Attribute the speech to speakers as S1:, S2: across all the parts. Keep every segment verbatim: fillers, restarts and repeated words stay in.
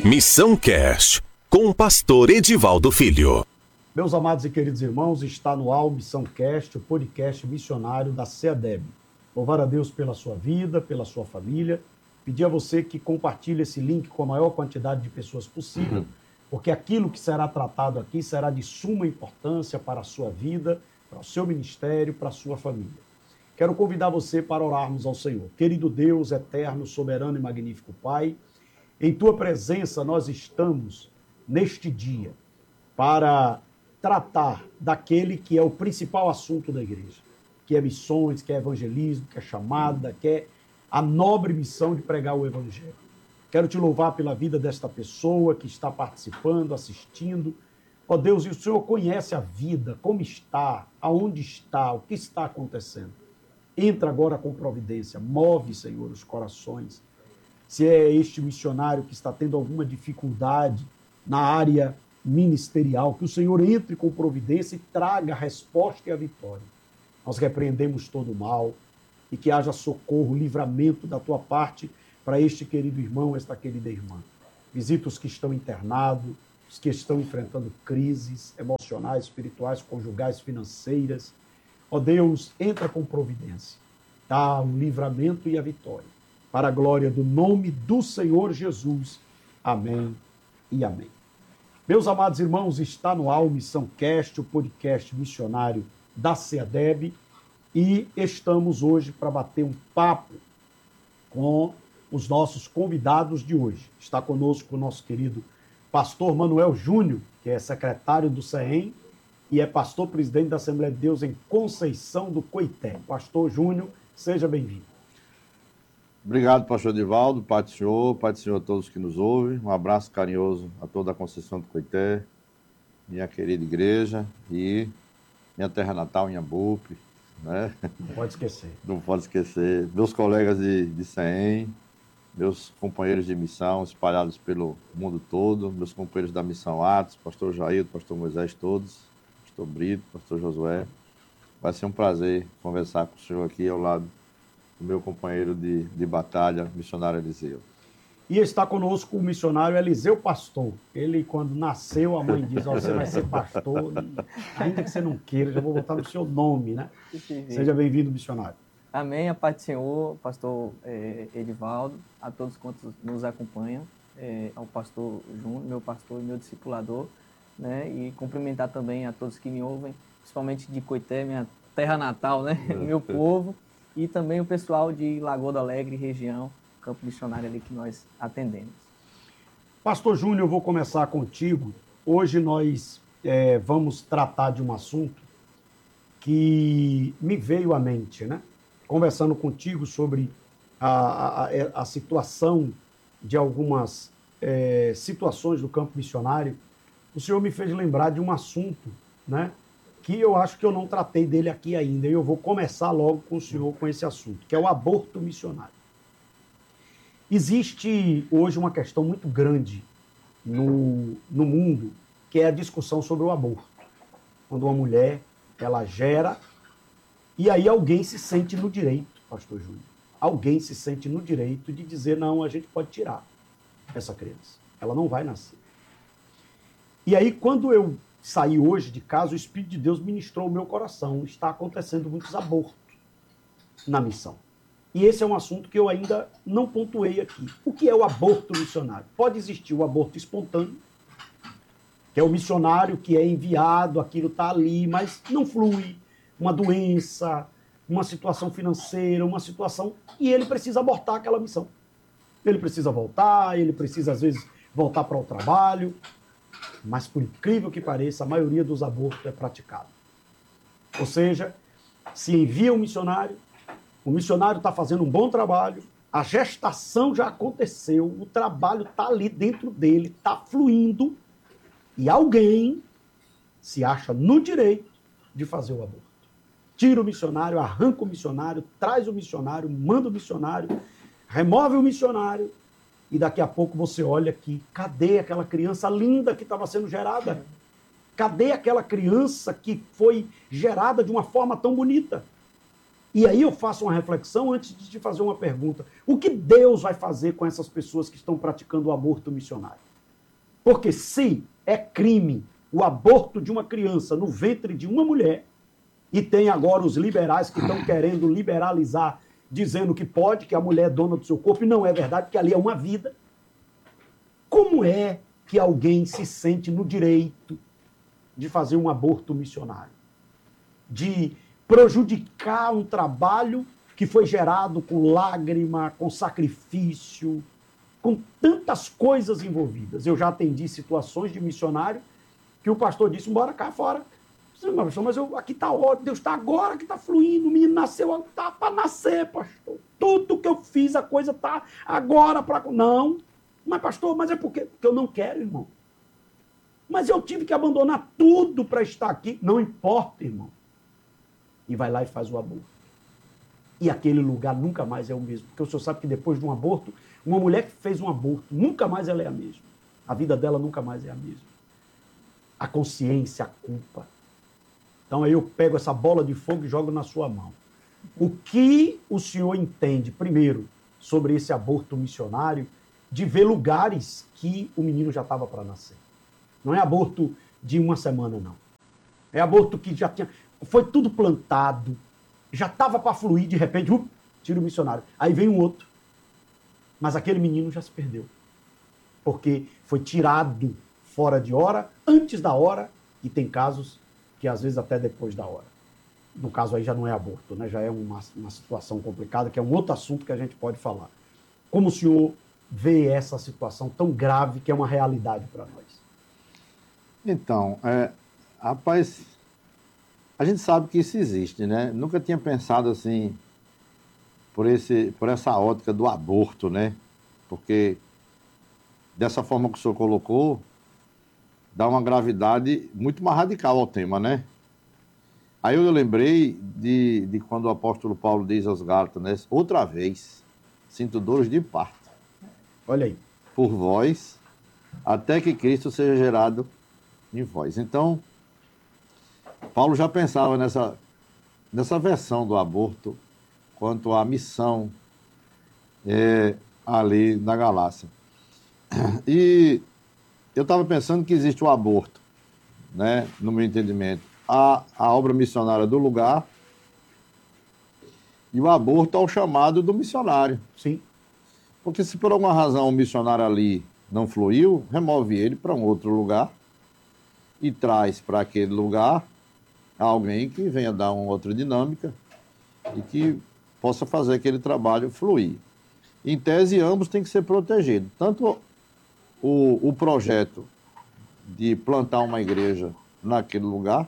S1: Missão Cast, com o pastor Edivaldo Filho.
S2: Meus amados e queridos irmãos, está no ar o Missão Cast, o podcast missionário da C E D E B. Louvar a Deus pela sua vida, pela sua família. Pedir a você que compartilhe esse link com a maior quantidade de pessoas possível, porque aquilo que será tratado aqui será de suma importância para a sua vida, para o seu ministério, para a sua família. Quero convidar você para orarmos ao Senhor. Querido Deus, eterno, soberano e magnífico Pai, em Tua presença nós estamos neste dia para tratar daquele que é o principal assunto da igreja, que é missões, que é evangelismo, que é chamada, que é a nobre missão de pregar o evangelho. Quero te louvar pela vida desta pessoa que está participando, assistindo. Ó Deus, e o Senhor conhece a vida, como está, aonde está, o que está acontecendo. Entra agora com providência, move, Senhor, os corações. Se é este missionário que está tendo alguma dificuldade na área ministerial, que o Senhor entre com providência e traga a resposta e a vitória. Nós repreendemos todo o mal e que haja socorro, livramento da tua parte para este querido irmão, esta querida irmã. Visita os que estão internados, os que estão enfrentando crises emocionais, espirituais, conjugais, financeiras. Ó Deus, entra com providência, dá o livramento e a vitória. Para a glória do nome do Senhor Jesus. Amém e amém. Meus amados irmãos, está no ar o Missão Cast, o podcast missionário da C E D E B, e estamos hoje para bater um papo com os nossos convidados de hoje. Está conosco o nosso querido pastor Manuel Júnior, que é secretário do C E M e é pastor-presidente da Assembleia de Deus em Conceição do Coité. Pastor Júnior, seja bem-vindo.
S3: Obrigado, pastor Edivaldo, Pai do Senhor, Pai do Senhor a todos que nos ouvem. Um abraço carinhoso a toda a Conceição do Coité, minha querida igreja e minha terra natal, Inhambupe, né?
S2: Não pode esquecer.
S3: Não pode esquecer. Meus colegas de, de C E M, meus companheiros de missão espalhados pelo mundo todo, meus companheiros da Missão Atos, pastor Jair, pastor Moisés, todos, pastor Brito, pastor Josué. Vai ser um prazer conversar com o senhor aqui ao lado do meu companheiro de, de batalha, missionário Eliseu.
S2: E está conosco o missionário Eliseu Pastor. Ele, quando nasceu, a mãe diz, oh, você vai ser pastor, ainda que você não queira, já vou botar no seu nome, né? Seja bem-vindo, missionário.
S4: Amém, a paz do Senhor, pastor é, Edivaldo, a todos quantos nos acompanham, é, ao pastor Júnior, meu pastor e meu discipulador, né? E cumprimentar também a todos que me ouvem, principalmente de Coité, minha terra natal, né? Meu povo, e também o pessoal de Lagoa do Alegre, região, campo missionário ali que nós atendemos.
S2: Pastor Júnior, eu vou começar contigo. Hoje nós é, vamos tratar de um assunto que me veio à mente, né? Conversando contigo sobre a, a, a situação de algumas é, situações do campo missionário, o senhor me fez lembrar de um assunto, né? Que eu acho que eu não tratei dele aqui ainda, e eu vou começar logo com o senhor com esse assunto, que é o aborto missionário. Existe hoje uma questão muito grande no, no mundo, que é a discussão sobre o aborto. Quando uma mulher, ela gera, e aí alguém se sente no direito, pastor Júnior, alguém se sente no direito de dizer, não, a gente pode tirar essa criança, ela não vai nascer. E aí, quando eu saí hoje de casa, o Espírito de Deus ministrou o meu coração. Está acontecendo muitos abortos na missão. E esse é um assunto que eu ainda não pontuei aqui. O que é o aborto missionário? Pode existir o aborto espontâneo, que é o missionário que é enviado, aquilo está ali, mas não flui. Uma doença, uma situação financeira, uma situação... E ele precisa abortar aquela missão. Ele precisa voltar, ele precisa, às vezes, voltar para o trabalho. Mas, por incrível que pareça, a maioria dos abortos é praticada. Ou seja, se envia um missionário, o missionário está fazendo um bom trabalho, a gestação já aconteceu, o trabalho está ali dentro dele, está fluindo, e alguém se acha no direito de fazer o aborto. Tira o missionário, arranca o missionário, traz o missionário, manda o missionário, remove o missionário, e daqui a pouco você olha aqui, cadê aquela criança linda que estava sendo gerada? Cadê aquela criança que foi gerada de uma forma tão bonita? E aí eu faço uma reflexão antes de te fazer uma pergunta. O que Deus vai fazer com essas pessoas que estão praticando o aborto missionário? Porque se é crime o aborto de uma criança no ventre de uma mulher, e tem agora os liberais que estão querendo liberalizar, dizendo que pode, que a mulher é dona do seu corpo, e não é verdade, porque ali é uma vida. Como é que alguém se sente no direito de fazer um aborto missionário? De prejudicar um trabalho que foi gerado com lágrima, com sacrifício, com tantas coisas envolvidas. Eu já atendi situações de missionário que o pastor disse, bora cá fora. Mas eu, aqui está ótimo, Deus está agora que está fluindo, o menino nasceu, está para nascer, pastor. Tudo que eu fiz, a coisa está agora para... Não, mas pastor, mas é porque, porque eu não quero, irmão. Mas eu tive que abandonar tudo para estar aqui. Não importa, irmão. E vai lá e faz o aborto. E aquele lugar nunca mais é o mesmo. Porque o senhor sabe que depois de um aborto, uma mulher que fez um aborto, nunca mais ela é a mesma. A vida dela nunca mais é a mesma. A consciência, a culpa. Então aí eu pego essa bola de fogo e jogo na sua mão. O que o senhor entende, primeiro, sobre esse aborto missionário, de ver lugares que o menino já estava para nascer? Não é aborto de uma semana, não. É aborto que já tinha... Foi tudo plantado, já estava para fluir, de repente, uh, tira o missionário. Aí vem um outro. Mas aquele menino já se perdeu. Porque foi tirado fora de hora, antes da hora, e tem casos que às vezes até depois da hora. No caso aí já não é aborto, né? Já é uma, uma situação complicada, que é um outro assunto que a gente pode falar. Como o senhor vê essa situação tão grave que é uma realidade para nós?
S3: Então, é, rapaz, a gente sabe que isso existe, né? Nunca tinha pensado assim, por, esse, por essa ótica do aborto, né? Porque dessa forma que o senhor colocou, dá uma gravidade muito mais radical ao tema, né? Aí eu lembrei de, de quando o apóstolo Paulo diz aos Gálatas, né? Outra vez, sinto dores de parto.
S2: Olha aí.
S3: Por vós, até que Cristo seja gerado em vós. Então, Paulo já pensava nessa, nessa versão do aborto quanto à missão é, ali na Galácia. E eu estava pensando que existe o aborto, né, no meu entendimento, a, a obra missionária do lugar e o aborto ao chamado do missionário.
S2: Sim.
S3: Porque se por alguma razão o missionário ali não fluiu, remove ele para um outro lugar e traz para aquele lugar alguém que venha dar uma outra dinâmica e que possa fazer aquele trabalho fluir. Em tese, ambos têm que ser protegidos. Tanto o, o projeto de plantar uma igreja naquele lugar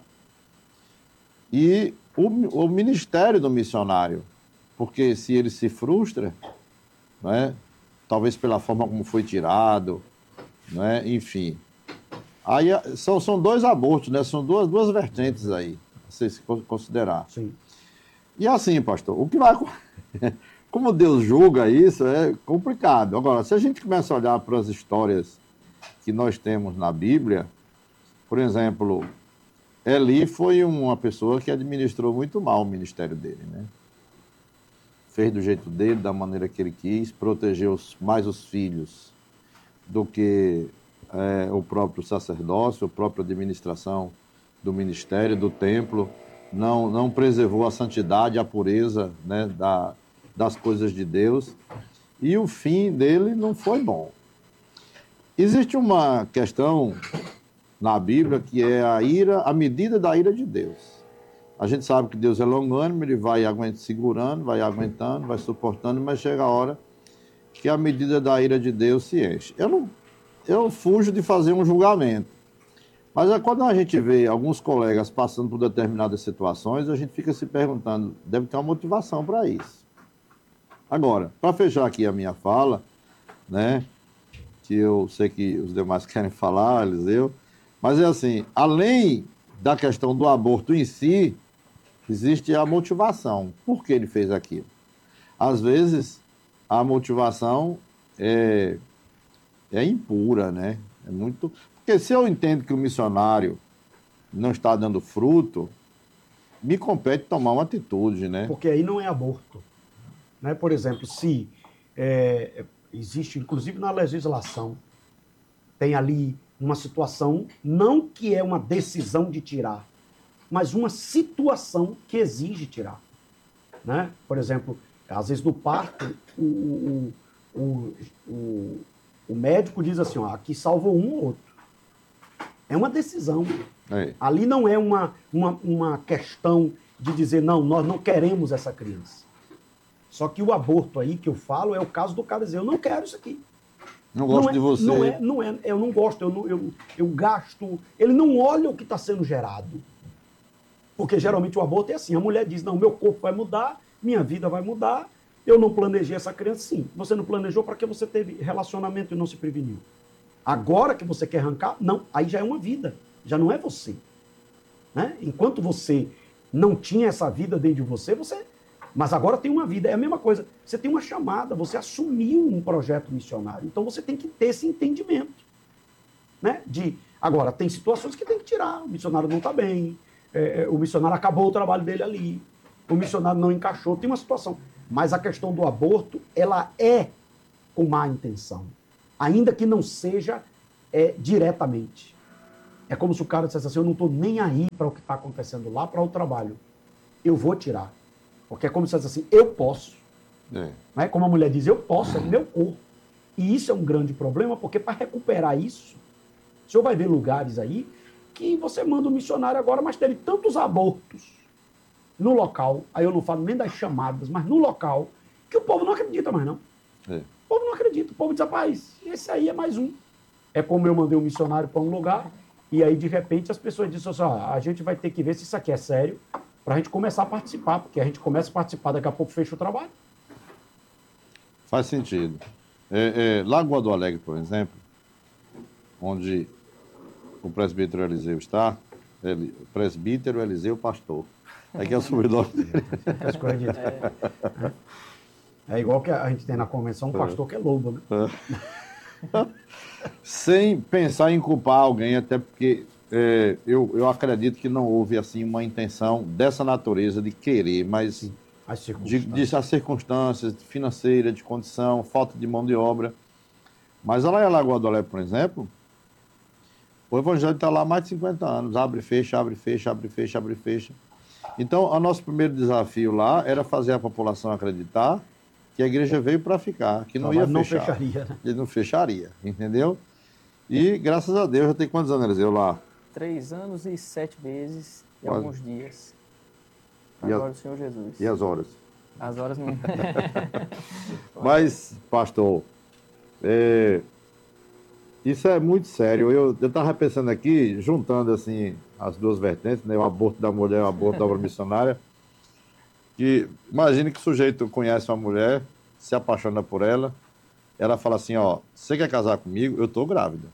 S3: e o, o ministério do missionário. Porque se ele se frustra, né, talvez pela forma como foi tirado, né, enfim. Aí são, são dois abortos, né? São duas, duas vertentes aí, se você considerar.
S2: Sim.
S3: E assim, pastor, o que vai... Como Deus julga isso, é complicado. Agora, se a gente começa a olhar para as histórias que nós temos na Bíblia, por exemplo, Eli foi uma pessoa que administrou muito mal o ministério dele, né? Fez do jeito dele, da maneira que ele quis, protegeu mais os filhos do que é, o próprio sacerdócio, a própria administração do ministério, do templo. Não, não preservou a santidade, a pureza, né, da, das coisas de Deus. E o fim dele não foi bom. Existe uma questão na Bíblia que é a ira, a medida da ira de Deus. A gente sabe que Deus é longânimo, ele vai aguentando, segurando, vai aguentando, vai suportando, mas chega a hora que a medida da ira de Deus se enche. Eu, não, eu fujo de fazer um julgamento, mas é quando a gente vê alguns colegas passando por determinadas situações, a gente fica se perguntando, deve ter uma motivação para isso. Agora, para fechar aqui a minha fala, né, que eu sei que os demais querem falar, Eliseu, mas é assim, além da questão do aborto em si, existe a motivação. Por que ele fez aquilo? Às vezes, a motivação é, é impura, né? É muito... Porque se eu entendo que o missionário não está dando fruto, me compete tomar uma atitude, né?
S2: Porque aí não é aborto. Né? Por exemplo, se é, existe, inclusive na legislação, tem ali uma situação, não que é uma decisão de tirar, mas uma situação que exige tirar. Né? Por exemplo, às vezes no parto, o, o, o, o, o médico diz assim, ó, aqui salvou um ou outro. É uma decisão.
S3: É.
S2: Ali não é uma, uma, uma questão de dizer, não, nós não queremos essa criança. Só que o aborto aí que eu falo é o caso do cara dizer, eu não quero isso aqui.
S3: Não gosto
S2: não é,
S3: de você.
S2: Não é, não é, eu não gosto, eu, não, eu, eu gasto. Ele não olha o que está sendo gerado. Porque geralmente o aborto é assim, a mulher diz, não, meu corpo vai mudar, minha vida vai mudar, eu não planejei essa criança, sim. Você não planejou para que você teve relacionamento e não se preveniu. Agora que você quer arrancar, não, aí já é uma vida, já não é você. Né? Enquanto você não tinha essa vida dentro de você, você... Mas agora tem uma vida, é a mesma coisa. Você tem uma chamada, você assumiu um projeto missionário. Então você tem que ter esse entendimento. Né? De, agora, tem situações que tem que tirar. O missionário não está bem, é, o missionário acabou o trabalho dele ali, o missionário não encaixou, tem uma situação. Mas a questão do aborto, ela é com má intenção. Ainda que não seja é, diretamente. É como se o cara dissesse assim, eu não estou nem aí para o que está acontecendo lá, para o trabalho. Eu vou tirar. Porque é como se fosse assim, eu posso. É. Né? Como a mulher diz, eu posso, é meu corpo. E isso é um grande problema, porque para recuperar isso, o senhor vai ver lugares aí que você manda um missionário agora, mas teve tantos abortos no local, aí eu não falo nem das chamadas, mas no local, que o povo não acredita mais, não. É. O povo não acredita. O povo diz, rapaz, esse aí é mais um. É como eu mandei um missionário para um lugar, e aí, de repente, as pessoas dizem assim, ó, a gente vai ter que ver se isso aqui é sério, para a gente começar a participar, porque a gente começa a participar, daqui a pouco fecha o trabalho.
S3: Faz sentido. É, é, Lagoa do Alegre, por exemplo, onde o presbítero Eliseu está, ele, o presbítero Eliseu Pastor. Aqui é o sobrenome dele.
S2: É, é igual que a gente tem na convenção um pastor que é lobo, né?
S3: É. Sem pensar em culpar alguém, até porque é, eu, eu acredito que não houve assim uma intenção dessa natureza de querer, mas Sim, as circunstâncias. De, de as circunstâncias financeiras, de condição, falta de mão de obra. Mas lá em Lagoa do Alegre, por exemplo, o evangelho está lá há mais de cinquenta anos, abre e fecha, abre e fecha, abre e fecha, abre e fecha. Então, o nosso primeiro desafio lá era fazer a população acreditar que a igreja veio para ficar, que não, não ia
S2: não
S3: fechar.
S2: Não fecharia, né?
S3: Ele não fecharia, entendeu? E, graças a Deus, já tem quantos anos, Eliseu, lá?
S4: Três anos e sete meses e
S3: Quase.
S4: alguns dias.
S3: E
S4: Agora
S3: a...
S4: o Senhor Jesus.
S3: E as horas?
S4: As horas não...
S3: Mas, pastor, é... isso é muito sério. Eu estava pensando aqui, juntando assim as duas vertentes, né? O aborto da mulher e o aborto da obra missionária. Que imagine que o sujeito conhece uma mulher, se apaixona por ela, ela fala assim, ó, você quer casar comigo? Eu tô grávida.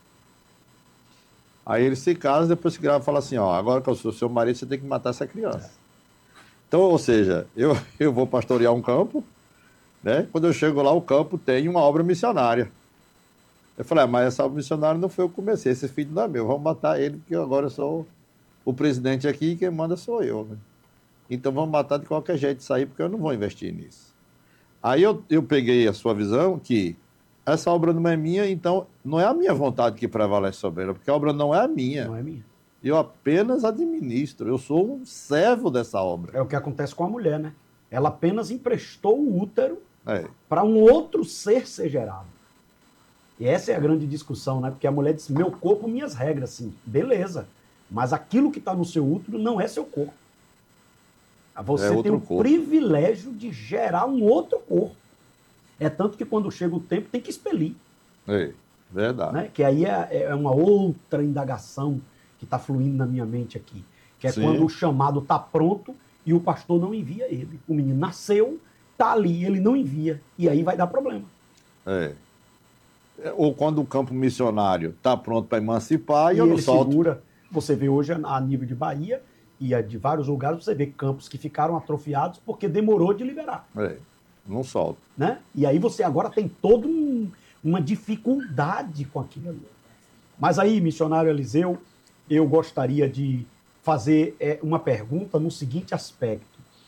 S3: Aí ele se casa, depois se grava e fala assim, ó, agora que eu sou seu marido, você tem que matar essa criança. Então, ou seja, eu, eu vou pastorear um campo, né? Quando eu chego lá, o campo tem uma obra missionária. Eu falei, ah, mas essa obra missionária não foi eu que comecei, esse filho não é meu, vamos matar ele, porque agora eu sou o presidente aqui e quem manda sou eu, né? Então vamos matar de qualquer jeito isso aí, porque eu não vou investir nisso. Aí eu, eu peguei a sua visão que essa obra não é minha, então não é a minha vontade que prevalece sobre ela, porque a obra não é minha.
S2: Não é minha.
S3: Eu apenas administro, eu sou um servo dessa obra.
S2: É o que acontece com a mulher, né? Ela apenas emprestou o útero
S3: é.
S2: para um outro ser ser gerado. E essa é a grande discussão, né? Porque a mulher diz, meu corpo, minhas regras, sim. Beleza. Mas aquilo que está no seu útero não é seu corpo. Você
S3: é
S2: tem o
S3: corpo.
S2: privilégio de gerar um outro corpo. É tanto que quando chega o tempo tem que expelir.
S3: É, verdade.
S2: Né? Que aí é, é uma outra indagação que está fluindo na minha mente aqui. Que é Sim. quando o chamado está pronto e o pastor não envia ele. O menino nasceu, está ali, ele não envia. E aí vai dar problema.
S3: É. Ou quando o campo missionário está pronto para emancipar e,
S2: e
S3: eu não
S2: ele
S3: solto.
S2: Segura. Você vê hoje a nível de Bahia e de vários lugares, você vê campos que ficaram atrofiados porque demorou de liberar.
S3: É, não solta.
S2: Né? E aí você agora tem toda um, uma dificuldade com aquilo ali. Mas aí, missionário Eliseu, eu gostaria de fazer é, uma pergunta no seguinte aspecto.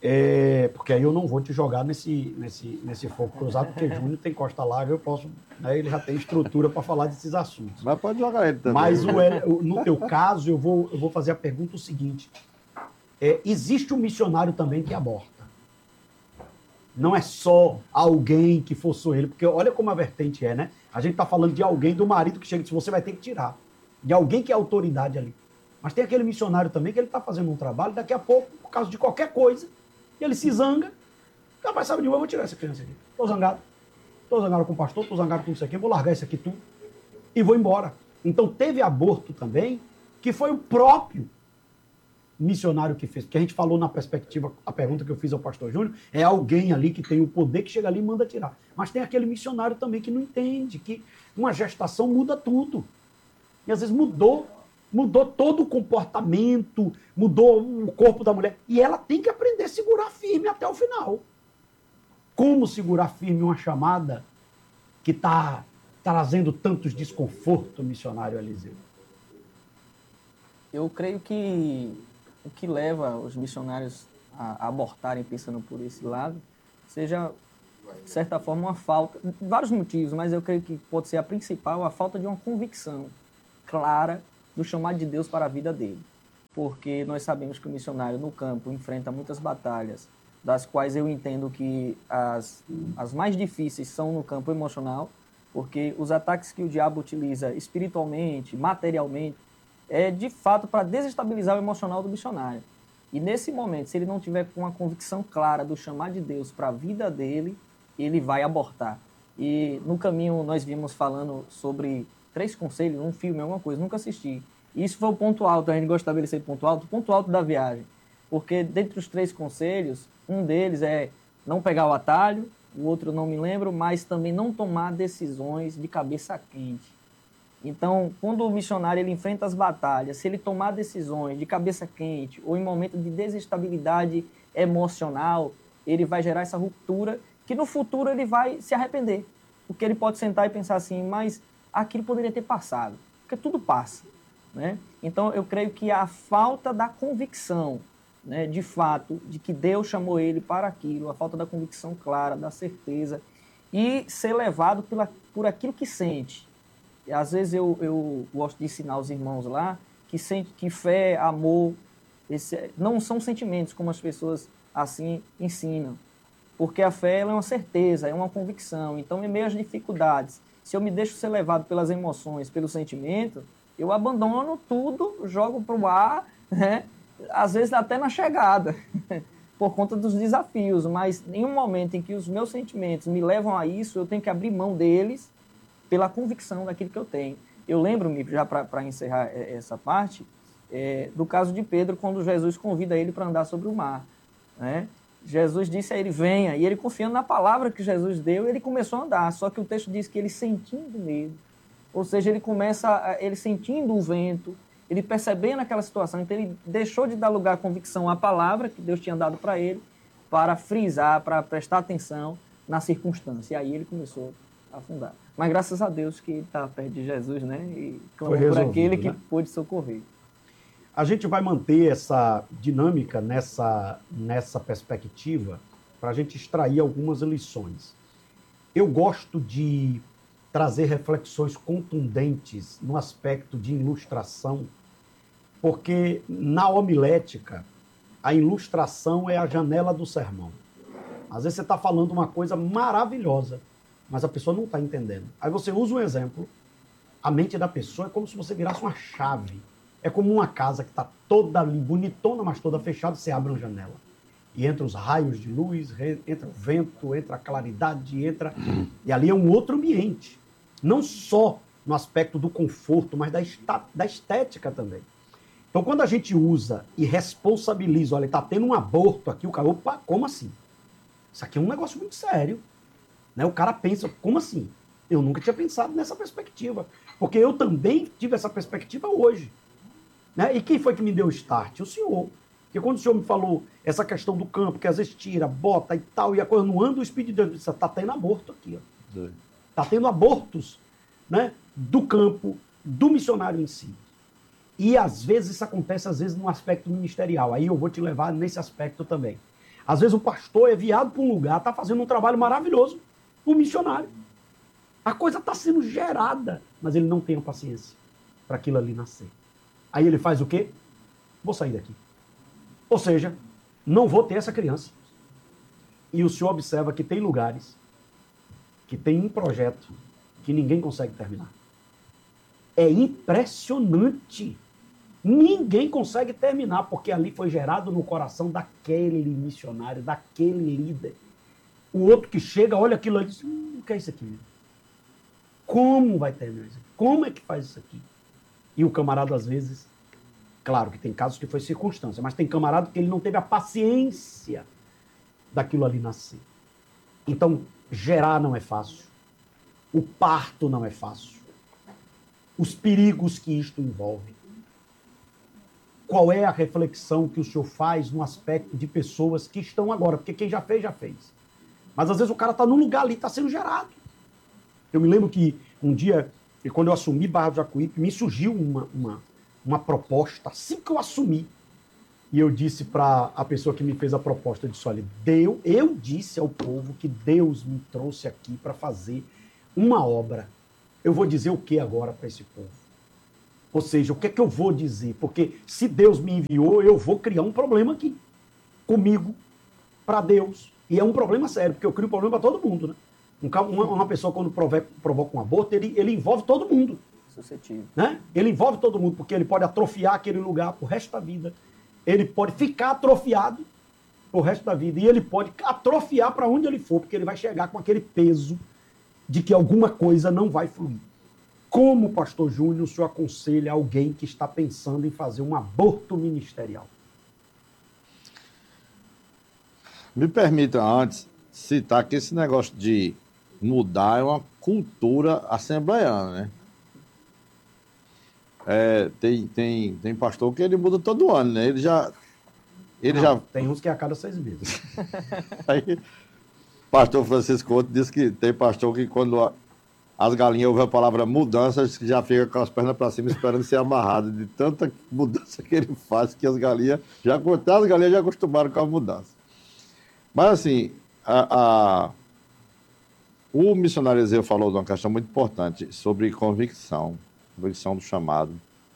S2: É, porque aí eu não vou te jogar nesse, nesse, nesse fogo cruzado, porque Júnior tem costa larga, eu posso, né, ele já tem estrutura para falar desses assuntos.
S3: Mas pode jogar ele também.
S2: Mas o, o, no teu caso, eu vou, eu vou fazer a pergunta o seguinte. É, existe um missionário também que aborta. Não é só alguém que forçou ele, porque olha como a vertente é, né? A gente está falando de alguém, do marido que chega e diz, você vai ter que tirar. De alguém que é autoridade ali. Mas tem aquele missionário também que ele está fazendo um trabalho, daqui a pouco, por causa de qualquer coisa, ele se zanga. Rapaz, sabe de uma, eu vou tirar essa criança aqui. Estou zangado. Estou zangado com o pastor, estou zangado com isso aqui, vou largar isso aqui tudo e vou embora. Então teve aborto também, que foi o próprio missionário que fez. Porque a gente falou na perspectiva, a pergunta que eu fiz ao pastor Júnior, é alguém ali que tem o poder que chega ali e manda tirar. Mas tem aquele missionário também que não entende, que uma gestação muda tudo. E às vezes mudou, mudou todo o comportamento, mudou o corpo da mulher. E ela tem que aprender a segurar firme até o final. Como segurar firme uma chamada que está trazendo tantos desconfortos, missionário Eliseu?
S4: Eu creio que o que leva os missionários a abortarem pensando por esse lado seja, de certa forma, uma falta, vários motivos, mas eu creio que pode ser a principal, a falta de uma convicção clara do chamado de Deus para a vida dele. Porque nós sabemos que o missionário no campo enfrenta muitas batalhas, das quais eu entendo que as, as mais difíceis são no campo emocional, porque os ataques que o diabo utiliza espiritualmente, materialmente, é de fato para desestabilizar o emocional do missionário. E nesse momento, se ele não tiver com uma convicção clara do chamado de Deus para a vida dele, ele vai abortar. E no caminho nós vimos falando sobre três conselhos, um filme, alguma coisa, nunca assisti. Isso foi o ponto alto, a gente gosta de estabelecer o ponto alto, o ponto alto da viagem. Porque dentre os três conselhos, um deles é não pegar o atalho, o outro não me lembro, mas também não tomar decisões de cabeça quente. Então, quando o missionário ele enfrenta as batalhas, se ele tomar decisões de cabeça quente ou em momento de desestabilidade emocional, ele vai gerar essa ruptura que no futuro ele vai se arrepender. Porque ele pode sentar e pensar assim, mas aquilo poderia ter passado, porque tudo passa, né? Então, eu creio que a falta da convicção, né, de fato, de que Deus chamou ele para aquilo, a falta da convicção clara, da certeza, e ser levado pela, por aquilo que sente. E, às vezes eu, eu gosto de ensinar os irmãos lá que, sente, que fé, amor, esse, não são sentimentos como as pessoas assim ensinam. Porque a fé ela é uma certeza, é uma convicção. Então, em meio às dificuldades, se eu me deixo ser levado pelas emoções, pelo sentimento, eu abandono tudo, jogo para o ar, né? Às vezes até na chegada, por conta dos desafios. Mas em um momento em que os meus sentimentos me levam a isso, eu tenho que abrir mão deles pela convicção daquilo que eu tenho. Eu lembro-me, já para encerrar essa parte, é, do caso de Pedro, quando Jesus convida ele para andar sobre o mar, né? Jesus disse a ele, venha, e ele confiando na palavra que Jesus deu, ele começou a andar, só que o texto diz que ele sentindo medo, ou seja, ele começa, ele sentindo o vento, ele percebendo aquela situação, então ele deixou de dar lugar à convicção à palavra que Deus tinha dado para ele, para frisar, para prestar atenção na circunstância, e aí ele começou a afundar. Mas graças a Deus que está perto de Jesus, né, e clamou por aquele que né? pôde socorrer.
S2: A gente vai manter essa dinâmica nessa, nessa perspectiva para a gente extrair algumas lições. Eu gosto de trazer reflexões contundentes no aspecto de ilustração, porque na homilética, a ilustração é a janela do sermão. Às vezes você está falando uma coisa maravilhosa, mas a pessoa não está entendendo. Aí você usa um exemplo, a mente da pessoa é como se você virasse uma chave. É como uma casa que está toda ali, bonitona, mas toda fechada, você abre uma janela. E entra os raios de luz, entra o vento, entra a claridade, entra... E ali é um outro ambiente. Não só no aspecto do conforto, mas da, esta... da estética também. Então, quando a gente usa e responsabiliza, olha, está tendo um aborto aqui, o cara, opa, como assim? Isso aqui é um negócio muito sério. Né? O cara pensa, como assim? Eu nunca tinha pensado nessa perspectiva. Porque eu também tive essa perspectiva hoje. Né? E quem foi que me deu o start? O senhor. Porque quando o senhor me falou essa questão do campo, que às vezes tira, bota e tal, e a coisa não anda, o Espírito de Deus disse, está tendo aborto aqui. Está tendo abortos, né? Do campo, do missionário em si. E às vezes isso acontece, às vezes, no aspecto ministerial. Aí eu vou te levar nesse aspecto também. Às vezes o pastor é enviado para um lugar, está fazendo um trabalho maravilhoso, um missionário. A coisa está sendo gerada, mas ele não tem a paciência para aquilo ali nascer. Aí ele faz o quê? Vou sair daqui. Ou seja, não vou ter essa criança. E o senhor observa que tem lugares que tem um projeto que ninguém consegue terminar. É impressionante. Ninguém consegue terminar, porque ali foi gerado no coração daquele missionário, daquele líder. O outro que chega, olha aquilo ali e diz, hum, o que é isso aqui? Como vai terminar isso aqui? Como é que faz isso aqui? E o camarada, às vezes, claro que tem casos que foi circunstância, mas tem camarada que ele não teve a paciência daquilo ali nascer. Então, gerar não é fácil. O parto não é fácil. Os perigos que isto envolve. Qual é a reflexão que o senhor faz no aspecto de pessoas que estão agora? Porque quem já fez, já fez. Mas às vezes o cara está num lugar ali, está sendo gerado. Eu me lembro que um dia, quando eu assumi Barra do Jacuípe, me surgiu uma, uma, uma proposta, assim que eu assumi. E eu disse para a pessoa que me fez a proposta, eu disse, olha, Deus, eu disse ao povo que Deus me trouxe aqui para fazer uma obra. Eu vou dizer o que agora para esse povo? Ou seja, o que é que eu vou dizer? Porque se Deus me enviou, eu vou criar um problema aqui. Comigo, para Deus. E é um problema sério, porque eu crio um problema para todo mundo, né? Uma, uma pessoa, quando provoca, provoca um aborto, ele, ele envolve todo mundo.
S4: Suscetível.
S2: Né? Ele envolve todo mundo, porque ele pode atrofiar aquele lugar pro resto da vida. Ele pode ficar atrofiado pro resto da vida. E ele pode atrofiar para onde ele for, porque ele vai chegar com aquele peso de que alguma coisa não vai fluir. Como, pastor Júnior, o senhor aconselha alguém que está pensando em fazer um aborto ministerial?
S3: Me permita antes citar que esse negócio de mudar é uma cultura assembleiana, né? É, tem, tem, tem pastor que ele muda todo ano, né? Ele já... Ele
S2: Não,
S3: já...
S2: Tem uns que é a cada seis meses.
S3: Aí, pastor Francisco Couto disse que tem pastor que quando a, as galinhas ouvem a palavra mudança, que já fica com as pernas para cima esperando ser amarrado, de tanta mudança que ele faz, que as galinhas já, até as galinhas já acostumaram com a mudança. Mas assim, a, a, o missionário Ezeu falou de uma questão muito importante sobre convicção, convicção do chamado.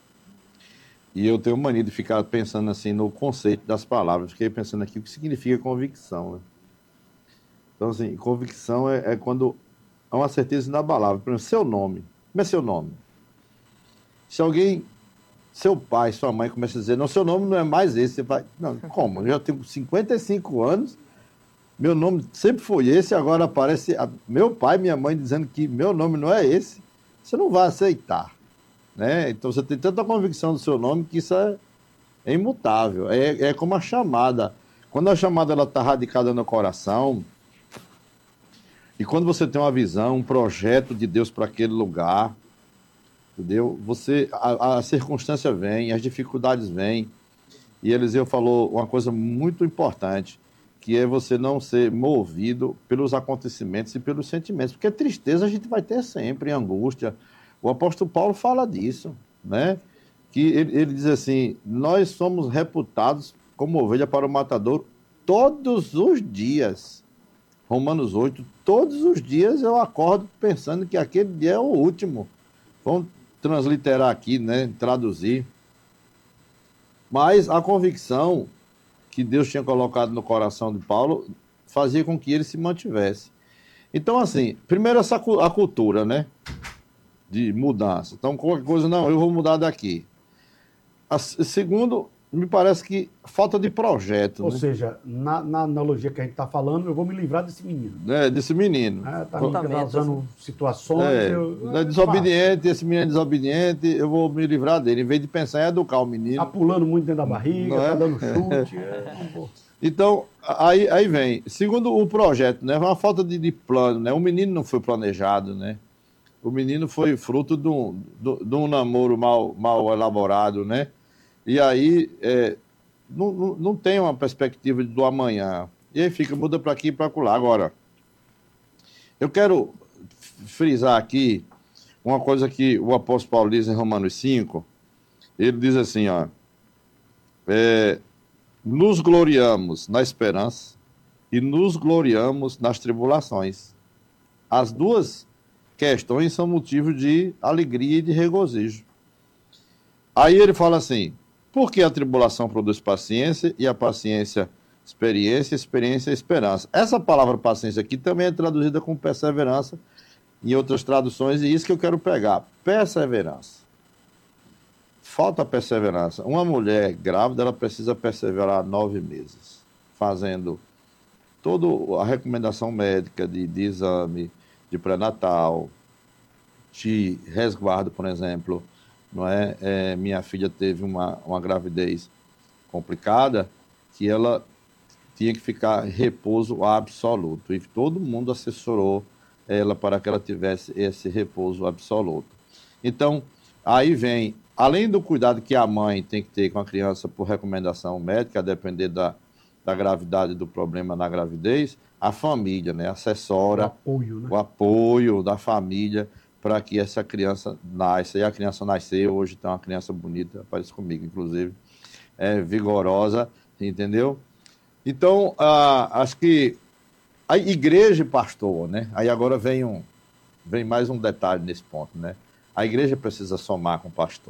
S3: E eu tenho mania de ficar pensando assim no conceito das palavras, fiquei pensando aqui o que significa convicção, né? Então, assim, convicção é, é quando há uma certeza inabalável. Por exemplo, seu nome. Como é seu nome? Se alguém, seu pai, sua mãe começa a dizer, não, seu nome não é mais esse, você vai, não, como? Eu já tenho cinquenta e cinco anos, meu nome sempre foi esse, agora aparece a, meu pai e minha mãe dizendo que meu nome não é esse, você não vai aceitar, né? Então, você tem tanta convicção do seu nome que isso é, é imutável. É, é como a chamada. Quando a chamada está radicada no coração, e quando você tem uma visão, um projeto de Deus para aquele lugar, entendeu? Você, a, a circunstância vem, as dificuldades vêm. E Eliseu falou uma coisa muito importante, que é você não ser movido pelos acontecimentos e pelos sentimentos. Porque tristeza a gente vai ter sempre, angústia. O apóstolo Paulo fala disso, né? Que ele, ele diz assim, nós somos reputados como ovelha para o matador todos os dias. Romanos oito, todos os dias eu acordo pensando que aquele dia é o último. Vamos transliterar aqui, né? Traduzir. Mas a convicção que Deus tinha colocado no coração de Paulo fazia com que ele se mantivesse. Então, assim, primeiro essa a cultura, né? De mudança. Então, qualquer coisa, não, eu vou mudar daqui. A, segundo, me parece que falta de projeto.
S2: Ou
S3: né?
S2: seja, na, na analogia que a gente está falando, eu vou me livrar desse menino.
S3: É, desse menino.
S2: É, tá me causando situações.
S3: É,
S2: eu,
S3: é desobediente, esse menino é desobediente, eu vou me livrar dele. Em vez de pensar em educar o menino.
S2: Tá pulando muito dentro da barriga,
S3: Não é?
S2: tá dando chute. É, não vou.
S3: Então, aí, aí vem. Segundo o projeto, né? Uma falta de, de plano, né? O menino não foi planejado, né? O menino foi fruto de um, de um namoro mal, mal elaborado, né? E aí é, não, não, não tem uma perspectiva do amanhã. E aí fica, muda para aqui e para lá. Agora, eu quero frisar aqui uma coisa que o apóstolo Paulo diz em Romanos cinco. Ele diz assim, ó, é, nos gloriamos na esperança, e nos gloriamos nas tribulações. As duas questões são motivo de alegria e de regozijo. Aí ele fala assim, porque a tribulação produz paciência e a paciência experiência, experiência esperança. Essa palavra paciência aqui também é traduzida como perseverança em outras traduções, e isso que eu quero pegar, perseverança. Falta perseverança. Uma mulher grávida, ela precisa perseverar nove meses, fazendo toda a recomendação médica de, de exame, de pré-natal, de resguardo, por exemplo. Não é? É, minha filha teve uma, uma gravidez complicada, que ela tinha que ficar em repouso absoluto, e todo mundo assessorou ela para que ela tivesse esse repouso absoluto. Então, aí vem, além do cuidado que a mãe tem que ter com a criança por recomendação médica, a depender da, da gravidade do problema na gravidez, a família, né, assessora,
S2: o apoio, né?
S3: o apoio da família para que essa criança nasça. E a criança nasceu, hoje está uma criança bonita, parece comigo, inclusive, é vigorosa, entendeu? Então, ah, acho que a igreja e pastor, né? Aí agora vem, um, vem mais um detalhe nesse ponto, né? A igreja precisa somar com o pastor.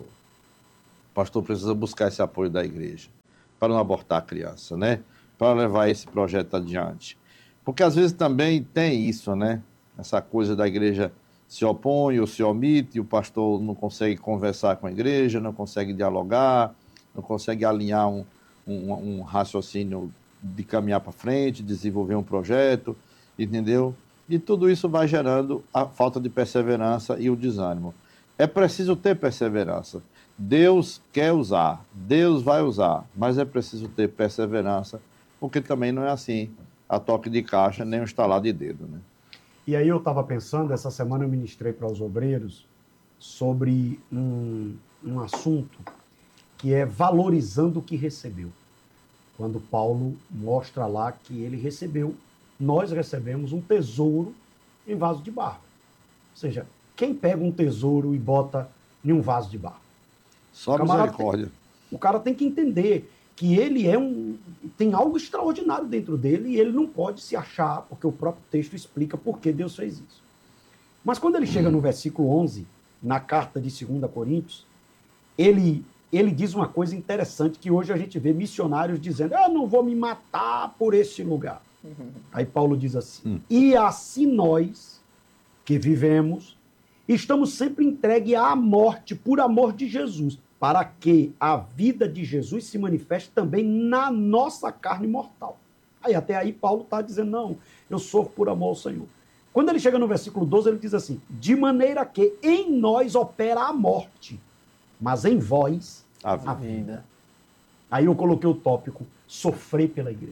S3: O pastor precisa buscar esse apoio da igreja para não abortar a criança, né? Para levar esse projeto adiante. Porque às vezes também tem isso, né? Essa coisa da igreja se opõe ou se omite, e o pastor não consegue conversar com a igreja, não consegue dialogar, não consegue alinhar um, um, um raciocínio de caminhar para frente, desenvolver um projeto, entendeu? E tudo isso vai gerando a falta de perseverança e o desânimo. É preciso ter perseverança. Deus quer usar, Deus vai usar, mas é preciso ter perseverança, porque também não é assim, a toque de caixa, nem um estalar de dedo, né?
S2: E aí eu estava pensando, essa semana eu ministrei para os obreiros sobre um, um assunto que é valorizando o que recebeu. Quando Paulo mostra lá que ele recebeu, nós recebemos um tesouro em vaso de barro. Ou seja, quem pega um tesouro e bota em um vaso de barro?
S3: Só misericórdia.
S2: Tem, o cara tem que entender que ele é um, tem algo extraordinário dentro dele e ele não pode se achar, porque o próprio texto explica por que Deus fez isso. Mas quando ele chega no versículo onze, na carta de segunda Coríntios, ele... ele diz uma coisa interessante que hoje a gente vê missionários dizendo, eu não vou me matar por esse lugar. Uhum. Aí Paulo diz assim, hum. e assim nós, que vivemos, estamos sempre entregues à morte por amor de Jesus, para que a vida de Jesus se manifeste também na nossa carne mortal. Aí até aí Paulo está dizendo, não, eu sofro por amor ao Senhor. Quando ele chega no versículo doze, ele diz assim, de maneira que em nós opera a morte, mas em vós
S3: a,
S2: a vida. Aí eu coloquei o tópico, sofrer pela igreja.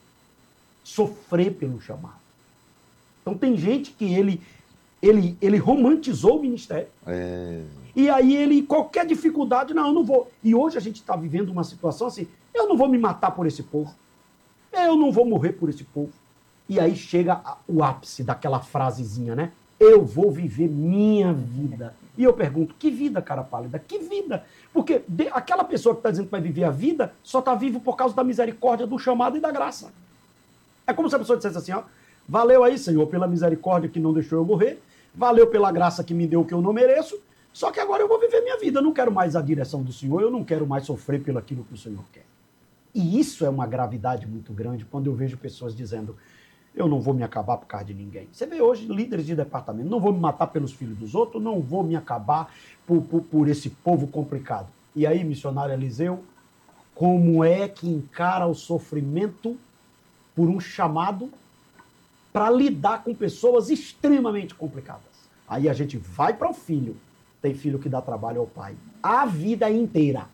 S2: Sofrer pelo chamado. Então tem gente que ele, ele, ele romantizou o ministério.
S3: É...
S2: E aí ele, qualquer dificuldade, não, eu não vou. E hoje a gente está vivendo uma situação assim, eu não vou me matar por esse povo. Eu não vou morrer por esse povo. E aí chega o ápice daquela frasezinha, né? Eu vou viver minha vida. E eu pergunto, que vida, cara pálida? Que vida? Porque de, aquela pessoa que está dizendo que vai viver a vida só está vivo por causa da misericórdia, do chamado e da graça. É como se a pessoa dissesse assim, ó, valeu aí, Senhor, pela misericórdia que não deixou eu morrer, valeu pela graça que me deu que eu não mereço, só que agora eu vou viver minha vida, eu não quero mais a direção do Senhor, eu não quero mais sofrer pelo aquilo que o Senhor quer. E isso é uma gravidade muito grande quando eu vejo pessoas dizendo, eu não vou me acabar por causa de ninguém. Você vê hoje líderes de departamento, não vou me matar pelos filhos dos outros, não vou me acabar por, por, por esse povo complicado. E aí, missionário Eliseu, como é que encara o sofrimento por um chamado para lidar com pessoas extremamente complicadas? Aí a gente vai para o filho. Tem filho que dá trabalho ao pai a vida inteira.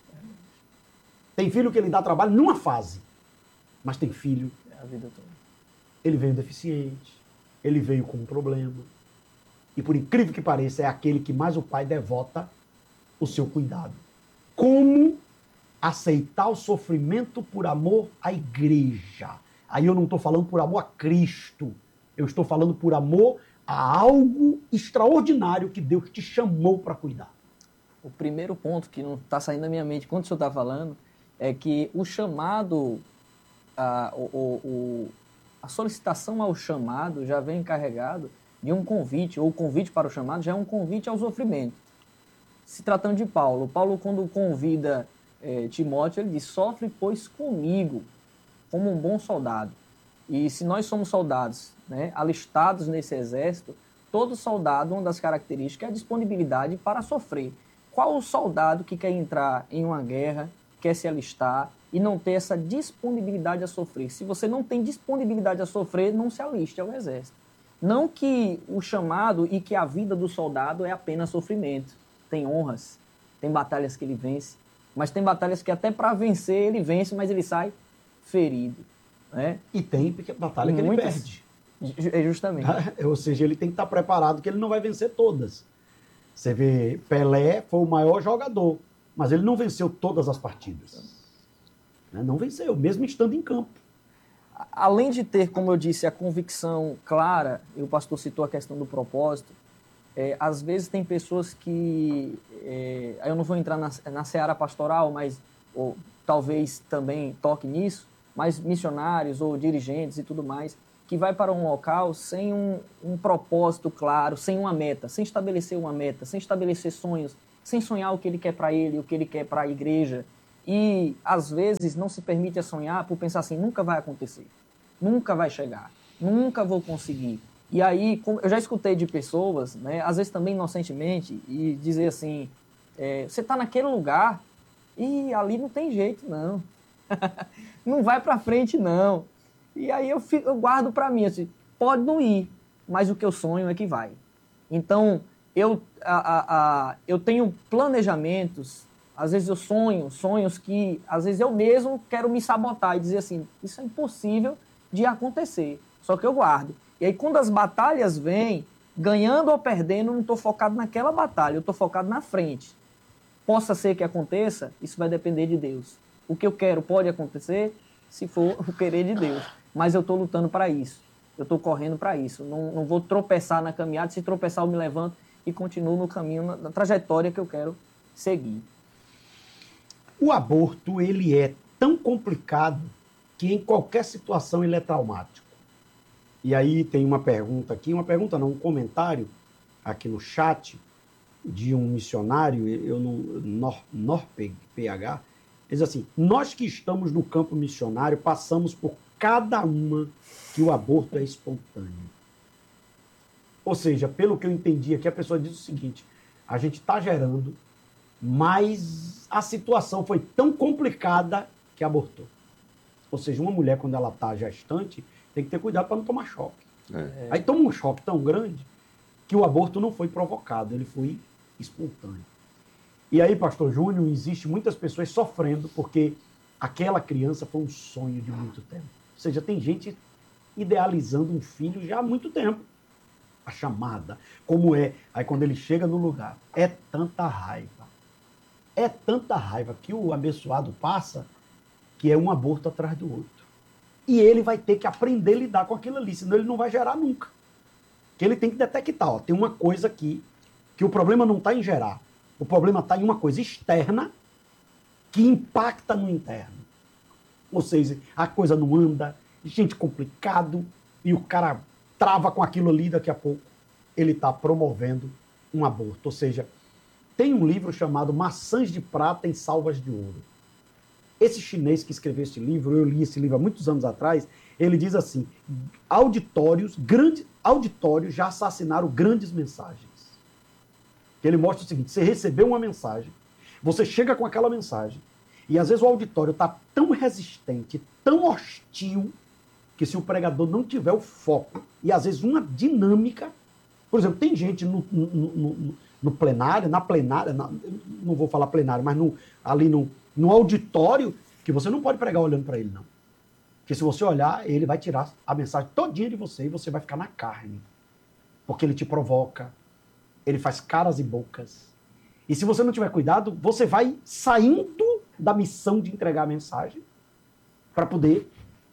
S2: Tem filho que ele dá trabalho numa fase, mas tem filho
S4: a vida toda.
S2: Ele veio deficiente, ele veio com um problema. E por incrível que pareça, é aquele que mais o pai devota o seu cuidado. Como aceitar o sofrimento por amor à igreja? Aí eu não estou falando por amor a Cristo. Eu estou falando por amor a algo extraordinário que Deus te chamou para cuidar.
S4: O primeiro ponto que não está saindo da minha mente quando o senhor está falando é que o chamado, a, o, o, A solicitação ao chamado já vem encarregado de um convite, ou o convite para o chamado já é um convite ao sofrimento. Se tratando de Paulo, Paulo quando convida eh, Timóteo, ele diz, sofre, pois, comigo, como um bom soldado. E se nós somos soldados, né, alistados nesse exército, todo soldado, uma das características é a disponibilidade para sofrer. Qual o soldado que quer entrar em uma guerra, quer se alistar e não ter essa disponibilidade a sofrer? Se você não tem disponibilidade a sofrer, não se aliste ao exército. Não que o chamado e que a vida do soldado é apenas sofrimento. Tem honras, tem batalhas que ele vence, mas tem batalhas que até para vencer ele vence, mas ele sai ferido. Né?
S2: E tem batalha e que muitas... ele perde.
S4: É justamente.
S2: Ou seja, ele tem que estar preparado que ele não vai vencer todas. Você vê, Pelé foi o maior jogador, mas ele não venceu todas as partidas. Não venceu, mesmo estando em campo.
S4: Além de ter, como eu disse, a convicção clara, e o pastor citou a questão do propósito, é, às vezes tem pessoas que, é, eu não vou entrar na, na seara pastoral, mas ou, talvez também toque nisso, mas missionários ou dirigentes e tudo mais, que vai para um local sem um, um propósito claro, sem uma meta, sem estabelecer uma meta, sem estabelecer sonhos, sem sonhar o que ele quer para ele, o que ele quer para a igreja. E, às vezes, não se permite a sonhar por pensar assim, nunca vai acontecer, nunca vai chegar, nunca vou conseguir. E aí, eu já escutei de pessoas, né, às vezes também inocentemente, e dizer assim, é, você está naquele lugar e ali não tem jeito, não. Não vai para frente, não. E aí eu, fico, eu guardo para mim, assim, pode não ir, mas o que eu sonho é que vai. Então, eu, a, a, a, eu tenho planejamentos, às vezes eu sonho, sonhos que, às vezes eu mesmo quero me sabotar e dizer assim, isso é impossível de acontecer, só que eu guardo. E aí quando as batalhas vêm, ganhando ou perdendo, eu não estou focado naquela batalha, eu estou focado na frente. Possa ser que aconteça, isso vai depender de Deus. O que eu quero pode acontecer, se for o querer de Deus. Mas eu estou lutando para isso. Eu estou correndo para isso. Não, não vou tropeçar na caminhada. Se tropeçar, eu me levanto e continuo no caminho, na, na trajetória que eu quero seguir.
S2: O aborto, ele é tão complicado que em qualquer situação ele é traumático. E aí tem uma pergunta aqui, uma pergunta não, um comentário aqui no chat de um missionário, eu não, Nor, Norpeg, P H, ele diz assim, nós que estamos no campo missionário passamos por cada uma que o aborto é espontâneo. Ou seja, pelo que eu entendi aqui, a pessoa diz o seguinte, a gente está gerando, mas a situação foi tão complicada que abortou. Ou seja, uma mulher, quando ela está gestante, tem que ter cuidado para não tomar choque. É. Aí toma um choque tão grande que o aborto não foi provocado, ele foi espontâneo. E aí, pastor Júnior, existe muitas pessoas sofrendo porque aquela criança foi um sonho de muito tempo. Ou seja, tem gente idealizando um filho já há muito tempo. A chamada, como é. Aí quando ele chega no lugar, é tanta raiva. É tanta raiva que o abençoado passa que é um aborto atrás do outro. E ele vai ter que aprender a lidar com aquilo ali, senão ele não vai gerar nunca. Que ele tem que detectar, ó, tem uma coisa aqui, que o problema não está em gerar. O problema está em uma coisa externa que impacta no interno. Ou seja, a coisa não anda, gente complicado, e o cara trava com aquilo ali, daqui a pouco ele está promovendo um aborto. Ou seja, tem um livro chamado Maçãs de Prata em Salvas de Ouro. Esse chinês que escreveu esse livro, eu li esse livro há muitos anos atrás, ele diz assim, auditórios, grandes auditórios já assassinaram grandes mensagens. Ele mostra o seguinte, você recebeu uma mensagem, você chega com aquela mensagem, e às vezes o auditório está tão resistente, tão hostil, que se o pregador não tiver o foco, e às vezes uma dinâmica, por exemplo, tem gente no, no, no, no plenário, na plenária, na, não vou falar plenário, mas no, ali no, no auditório, que você não pode pregar olhando para ele, não. Porque se você olhar, ele vai tirar a mensagem todinha de você e você vai ficar na carne. Porque ele te provoca, ele faz caras e bocas. E se você não tiver cuidado, você vai saindo da missão de entregar a mensagem para poder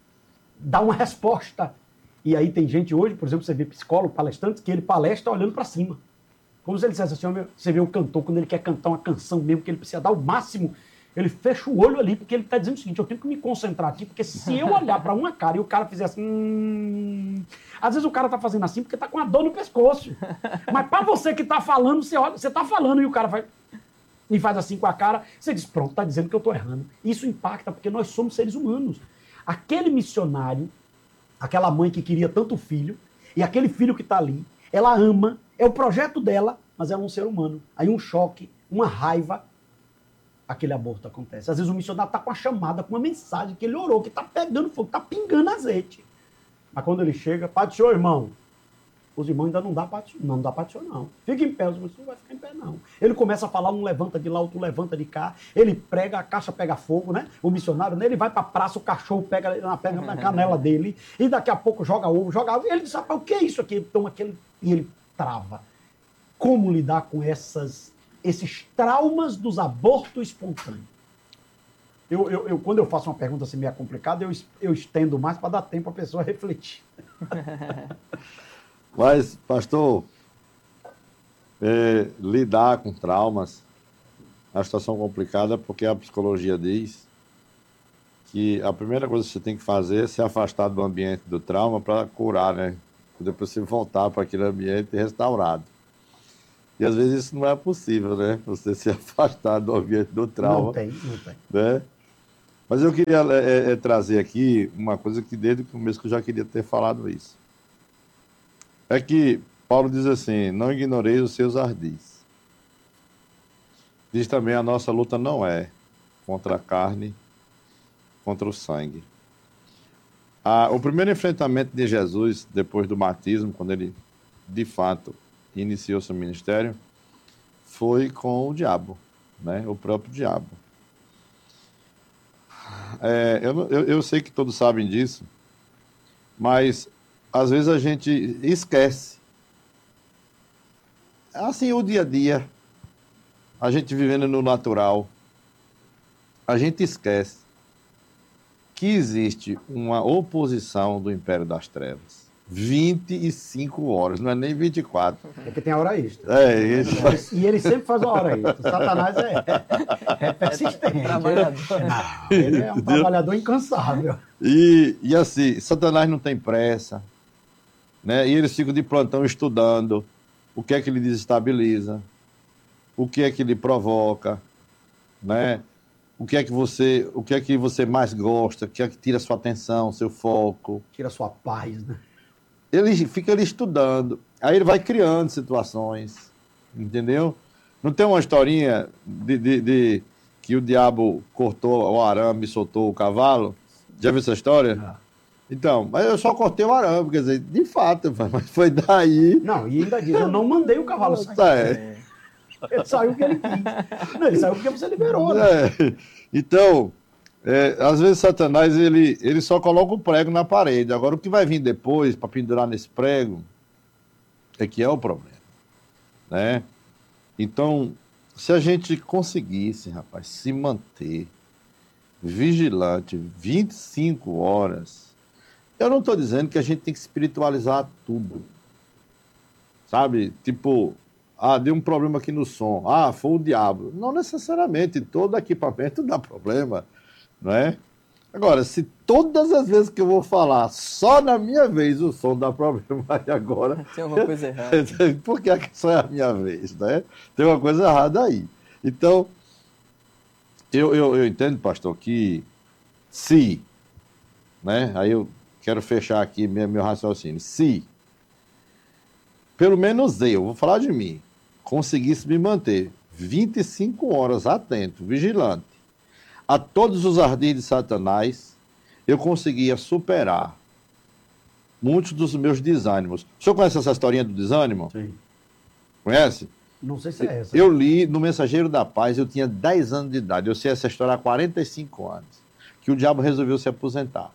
S2: dar uma resposta. E aí tem gente hoje, por exemplo, você vê psicólogo, palestrantes, que ele palestra olhando para cima. Como se ele dissesse assim, você vê o cantor, quando ele quer cantar uma canção mesmo, que ele precisa dar o máximo, ele fecha o olho ali, porque ele está dizendo o seguinte, eu tenho que me concentrar aqui, porque se eu olhar para uma cara e o cara fizer assim... Hum... Às vezes o cara está fazendo assim porque está com uma dor no pescoço. Mas para você que está falando, você olha, você está falando e o cara vai... E faz assim com a cara, você diz, pronto, está dizendo que eu estou errando. Isso impacta, porque nós somos seres humanos. Aquele missionário, aquela mãe que queria tanto filho, e aquele filho que está ali, ela ama, é o projeto dela, mas ela é um ser humano. Aí um choque, uma raiva, aquele aborto acontece. Às vezes o missionário está com uma chamada, com uma mensagem que ele orou, que está pegando fogo, está pingando azeite. Mas quando ele chega, Pai do Senhor, irmão, os irmãos ainda não dá para não dá para não. Fica em pé, os irmãos não vai ficar em pé, não. Ele começa a falar, um levanta de lá, outro levanta de cá, ele prega, a caixa pega fogo, né? O missionário, né? Ele vai para a praça, o cachorro pega na, pega na canela dele, e daqui a pouco joga ovo, joga ovo, e ele diz, o que é isso aqui? Então, aquele, e ele trava. Como lidar com essas, esses traumas dos abortos espontâneos? Eu, eu, eu, quando eu faço uma pergunta assim meio complicada, eu, eu estendo mais para dar tempo a pessoa refletir.
S3: Mas, pastor, é, lidar com traumas é uma situação complicada, porque a psicologia diz que a primeira coisa que você tem que fazer é se afastar do ambiente do trauma para curar, né? Depois você voltar para aquele ambiente restaurado. E às vezes isso não é possível, né? Você se afastar do ambiente do trauma.
S2: Não tem, não tem.
S3: Né? Mas eu queria é, é, trazer aqui uma coisa que desde o começo que eu já queria ter falado isso. É que Paulo diz assim, não ignoreis os seus ardis. Diz também, a nossa luta não é contra a carne, contra o sangue. Ah, o primeiro enfrentamento de Jesus, depois do batismo, quando ele, de fato, iniciou seu ministério, foi com o diabo, né? O próprio diabo. É, eu, eu, eu sei que todos sabem disso, mas às vezes a gente esquece. Assim, o dia a dia, a gente vivendo no natural, a gente esquece que existe uma oposição do Império das Trevas. vinte e cinco horas, não é nem vinte e quatro.
S2: É que tem a hora extra.
S3: É isso.
S2: E ele sempre faz a hora extra. O Satanás é, é persistente. É
S4: trabalhador.
S2: Não, ele é um trabalhador incansável.
S3: E, e assim, Satanás não tem pressa, né? E eles ficam de plantão estudando o que é que ele desestabiliza, o que é que ele provoca, né? O que é que você, o que é que você mais gosta, o que é que tira sua atenção, seu foco.
S2: Tira sua paz, né?
S3: Ele fica ali estudando, aí ele vai criando situações, entendeu? Não tem uma historinha de, de, de que o diabo cortou o arame e soltou o cavalo? Já viu essa história?
S2: Ah.
S3: Então, mas eu só cortei o arame, quer dizer, de fato, mas foi daí...
S2: Não, e ainda diz, eu não mandei o cavalo sair.
S3: É.
S2: Ele saiu porque ele quis. Não, ele saiu porque você liberou, né?
S3: É. Então, é, às vezes Satanás, ele, ele só coloca o prego na parede. Agora, o que vai vir depois, para pendurar nesse prego, é que é o problema, né? Então, se a gente conseguisse, rapaz, se manter vigilante vinte e cinco horas, eu não estou dizendo que a gente tem que espiritualizar tudo, sabe? Tipo, ah, deu um problema aqui no som, ah, foi o diabo. Não necessariamente, todo equipamento dá problema, não é? Agora, se todas as vezes que eu vou falar, só na minha vez o som dá problema, aí agora...
S4: Tem alguma coisa errada.
S3: Por que só é a minha vez, né? Tem uma coisa errada aí. Então, eu, eu, eu entendo, pastor, que se, né? Aí eu quero fechar aqui meu, meu raciocínio. Se, pelo menos eu, vou falar de mim, conseguisse me manter vinte e cinco horas atento, vigilante, a todos os ardis de Satanás, eu conseguia superar muitos dos meus desânimos. O senhor conhece essa historinha do desânimo?
S2: Sim.
S3: Conhece?
S2: Não sei se é essa.
S3: Eu li no Mensageiro da Paz, eu tinha dez anos de idade, eu sei essa história há quarenta e cinco anos, que o diabo resolveu se aposentar.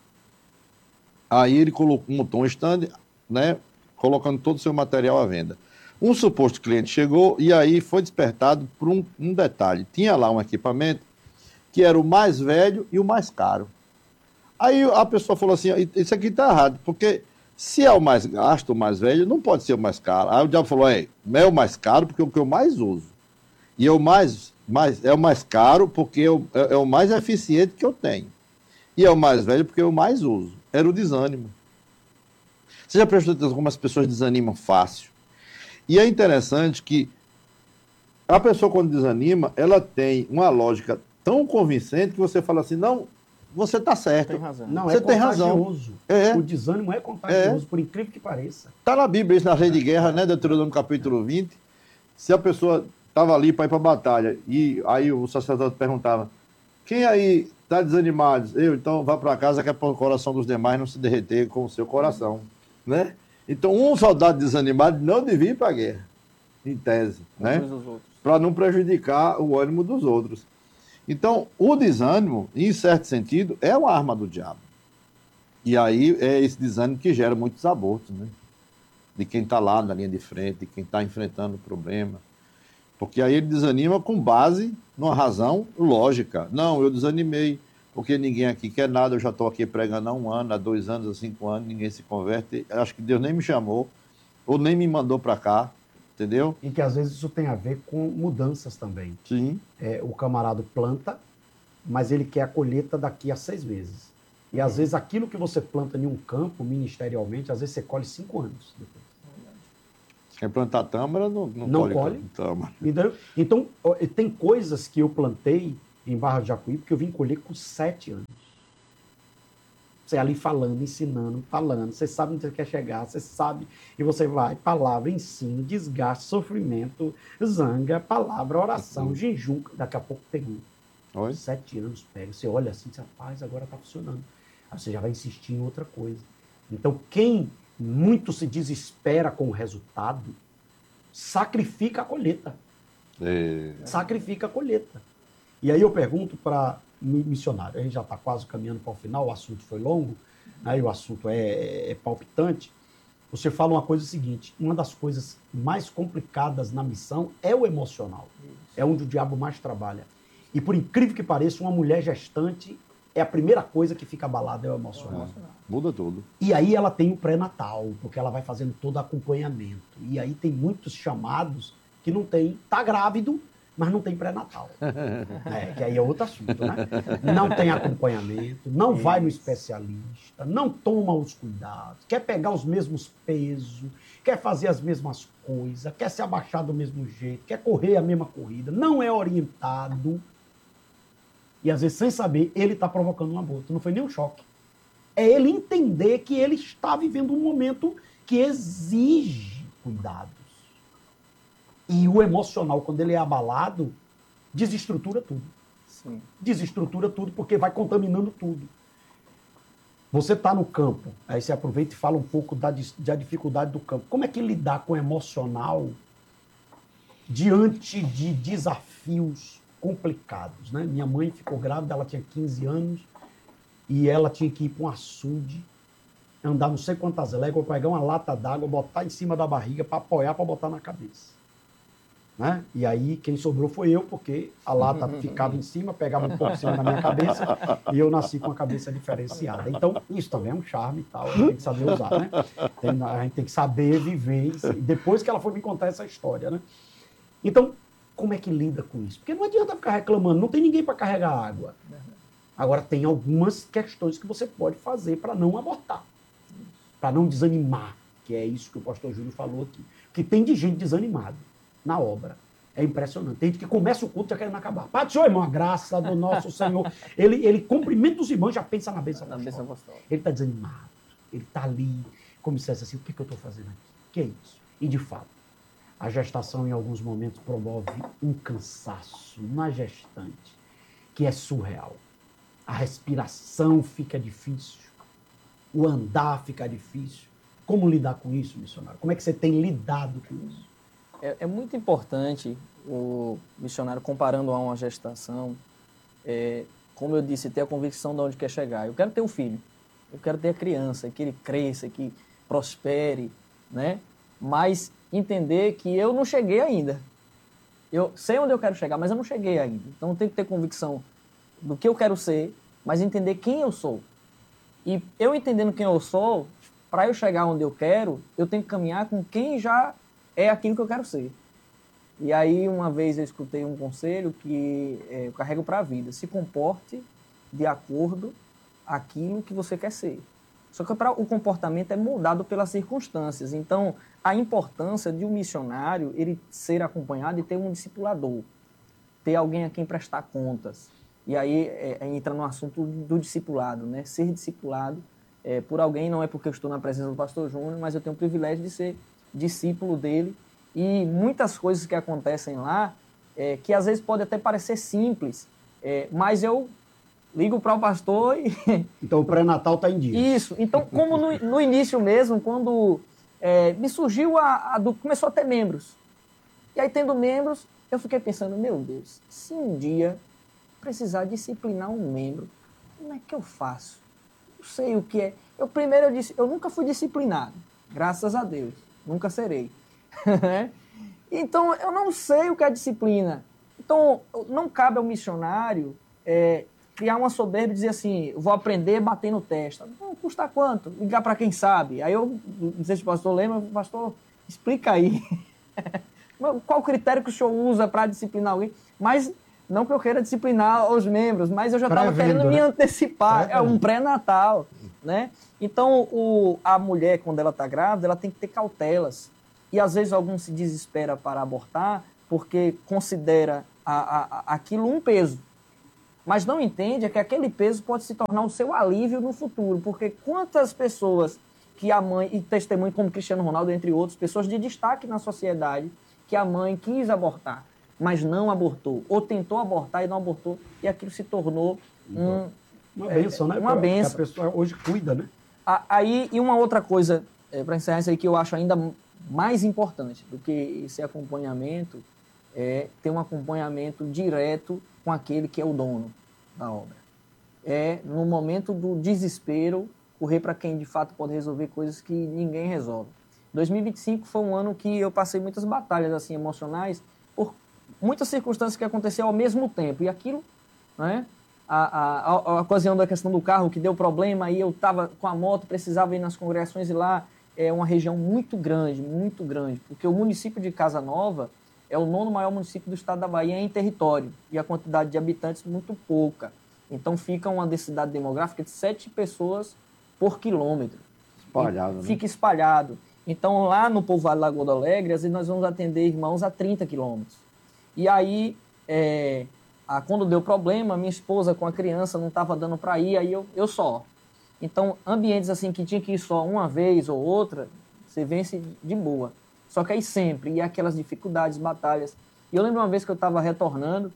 S3: Aí ele colocou, montou um stand, né, colocando todo o seu material à venda. Um suposto cliente chegou e aí foi despertado por um, um detalhe. Tinha lá um equipamento que era o mais velho e o mais caro. Aí a pessoa falou assim, isso aqui está errado, porque se é o mais gasto, o mais velho, não pode ser o mais caro. Aí o diabo falou, é, é o mais caro porque é o que eu mais uso. E é o mais mais, é o mais caro porque é o, é, é o mais eficiente que eu tenho. E é o mais velho porque eu mais uso. Era o desânimo. Você já prestou atenção como as pessoas desanimam fácil? E é interessante que a pessoa, quando desanima, ela tem uma lógica tão convincente que você fala assim, não, você está certo.
S4: Tem razão.
S2: Não,
S3: Você
S2: é
S3: tem razão.
S2: contagioso.
S3: É.
S2: O desânimo é contagioso, por incrível que pareça.
S3: Está na Bíblia, isso na Lei de Guerra, né, Deuteronômio capítulo vinte. Se a pessoa estava ali para ir para a batalha, e aí o sacerdote perguntava, quem aí está desanimado? Eu, então vá para casa que é para o coração dos demais não se derreter com o seu coração. Né? Então, um soldado desanimado não devia ir para a guerra, em tese, né? Para não prejudicar o ânimo dos outros. Então, o desânimo, em certo sentido, é uma arma do diabo. E aí é esse desânimo que gera muitos abortos, né? De quem está lá na linha de frente, de quem está enfrentando o problema. Porque aí ele desanima com base numa razão lógica. Não, eu desanimei, porque ninguém aqui quer nada, eu já estou aqui pregando há um ano, há dois anos, há cinco anos, ninguém se converte. Acho que Deus nem me chamou, ou nem me mandou para cá, entendeu?
S2: E que às vezes isso tem a ver com mudanças também.
S3: Sim.
S2: É, o camarada planta, mas ele quer a colheita daqui a seis meses. E às vezes aquilo que você planta em um campo, ministerialmente, às vezes você colhe cinco anos depois.
S3: Quem plantar tâmara não, não,
S2: Não
S3: colhe,
S2: colhe.
S3: tâmara.
S2: Entendeu? Então, ó, tem coisas que eu plantei em Barra de Jacuípe que eu vim colher com sete anos. Você ali falando, ensinando, falando, você sabe onde você quer chegar, você sabe, e você vai, palavra, ensino, desgaste, sofrimento, zanga, palavra, oração, jejum, daqui a pouco tem um.
S3: Oi?
S2: Sete anos pega, você olha assim, você faz, agora está funcionando. Aí você já vai insistir em outra coisa. Então, quem muito se desespera com o resultado, sacrifica a colheita.
S3: É.
S2: Sacrifica a colheita. E aí eu pergunto para missionário, a gente já está quase caminhando para o final, o assunto foi longo, né, e o assunto é, é palpitante. Você fala uma coisa seguinte, uma das coisas mais complicadas na missão é o emocional. É onde o diabo mais trabalha. E por incrível que pareça, uma mulher gestante é a primeira coisa que fica abalada, é o emocional.
S3: É. Muda tudo.
S2: E aí ela tem o pré-natal, porque ela vai fazendo todo acompanhamento. E aí tem muitos chamados que não tem, tá grávido, mas não tem pré-natal. É, que aí é outro assunto, né? Não tem acompanhamento, não vai no especialista, não toma os cuidados, quer pegar os mesmos pesos, quer fazer as mesmas coisas, quer se abaixar do mesmo jeito, quer correr a mesma corrida, não é orientado. E às vezes, sem saber, ele está provocando um aborto. Não foi nem um choque. É ele entender que ele está vivendo um momento que exige cuidados. E o emocional, quando ele é abalado, desestrutura tudo.
S4: Sim.
S2: Desestrutura tudo, porque vai contaminando tudo. Você está no campo, aí você aproveita e fala um pouco da, da dificuldade do campo. Como é que lidar com o emocional diante de desafios complicados, né? Minha mãe ficou grávida, ela tinha quinze anos, e ela tinha que ir para um açude, andar não sei quantas léguas, pegar uma lata d'água, botar em cima da barriga para apoiar, para botar na cabeça. Né? E aí quem sobrou foi eu, porque a lata ficava em cima, pegava um pouco em cima da minha cabeça, e eu nasci com a cabeça diferenciada. Então, isso também é um charme e tal, a gente tem que saber usar, né? Tem, a gente tem que saber viver, e depois que ela foi me contar essa história, né? Então, como é que lida com isso? Porque não adianta ficar reclamando, não tem ninguém para carregar água. Agora, tem algumas questões que você pode fazer para não abortar, para não desanimar, que é isso que o pastor Júlio falou aqui. Porque tem de gente desanimada na obra. É impressionante. Tem gente que começa o culto já querendo acabar. Pai do Senhor, irmão, a graça do nosso Senhor. Ele, ele cumprimenta os irmãos, já pensa na bênção apostólica. Ele está desanimado. Ele está ali, como se dissesse assim, o que, que eu estou fazendo aqui? O que é isso? E, de fato, a gestação, em alguns momentos, promove um cansaço na gestante que é surreal. A respiração fica difícil, o andar fica difícil. Como lidar com isso, missionário? Como é que você tem lidado com isso?
S4: É, é muito importante o missionário, comparando a uma gestação, é, como eu disse, ter a convicção de onde quer chegar. Eu quero ter um filho, eu quero ter a criança, que ele cresça, que prospere, né? Mas entender que eu não cheguei ainda. Eu sei onde eu quero chegar, mas eu não cheguei ainda. Então eu tenho que ter convicção do que eu quero ser, mas entender quem eu sou. E eu entendendo quem eu sou, para eu chegar onde eu quero, eu tenho que caminhar com quem já é aquilo que eu quero ser. E aí, uma vez eu escutei um conselho que é, eu carrego para a vida. Se comporte de acordo com aquilo que você quer ser. Só que pra, o comportamento é moldado pelas circunstâncias. Então, a importância de um missionário, ele ser acompanhado e ter um discipulador. Ter alguém a quem prestar contas. E aí é, é, entra no assunto do discipulado, né? Ser discipulado é, por alguém, não é porque eu estou na presença do pastor Júnior, mas eu tenho o privilégio de ser discípulo dele. E muitas coisas que acontecem lá, é, que às vezes pode até parecer simples, é, mas eu ligo para o pastor e...
S2: Então o pré-natal está em dia.
S4: Isso. Então, como no, no início mesmo, quando é, me surgiu a, a do... Começou a ter membros. E aí, tendo membros, eu fiquei pensando, meu Deus, se um dia precisar disciplinar um membro, como é que eu faço? Não sei o que é. Eu primeiro eu disse, eu nunca fui disciplinado, graças a Deus, nunca serei. Então, eu não sei o que é disciplina. Então, não cabe ao missionário é, criar uma soberba e dizer assim, vou aprender batendo testa. Não, custa quanto? Ligar para quem sabe. Aí eu, não sei se o pastor lembra, pastor, explica aí. Qual o critério que o senhor usa para disciplinar alguém? Mas, não que eu queira disciplinar os membros, mas eu já estava querendo
S2: né?
S4: me antecipar.
S2: Pré-vendo.
S4: É um pré-natal, né? Então, o, a mulher, quando ela está grávida, ela tem que ter cautelas. E, às vezes, algum se desespera para abortar porque considera a, a, a, aquilo um peso. Mas não entende que aquele peso pode se tornar o seu alívio no futuro. Porque quantas pessoas que a mãe, e testemunho como Cristiano Ronaldo, entre outros, pessoas de destaque na sociedade, que a mãe quis abortar, mas não abortou. Ou tentou abortar e não abortou. E aquilo se tornou um,
S2: uma bênção, né?
S4: Uma bênção.
S2: A pessoa hoje cuida, né?
S4: Aí, e uma outra coisa, é, para encerrar isso aí, que eu acho ainda mais importante do que esse acompanhamento, é ter um acompanhamento direto com aquele que é o dono da obra. É, no momento do desespero, correr para quem de fato pode resolver coisas que ninguém resolve. dois mil e vinte e cinco foi um ano que eu passei muitas batalhas assim, emocionais por muitas circunstâncias que aconteceram ao mesmo tempo. E aquilo, né, a, a, a, a ocasião da questão do carro que deu problema, e eu estava com a moto, precisava ir nas congregações, e lá é uma região muito grande, muito grande, porque o município de Casa Nova é o nono maior município do estado da Bahia em território, e a quantidade de habitantes muito pouca. Então fica uma densidade demográfica de sete pessoas por quilômetro.
S3: Espalhado, né?
S4: Fica espalhado. Então, lá no Povoado Lagoa do Alegre, às vezes nós vamos atender irmãos a trinta quilômetros. E aí, é, a, quando deu problema, minha esposa com a criança não estava dando para ir, aí eu, eu só. Então, ambientes assim que tinha que ir só uma vez ou outra, você vence de boa. Só que aí sempre, e aquelas dificuldades, batalhas. E eu lembro uma vez que eu estava retornando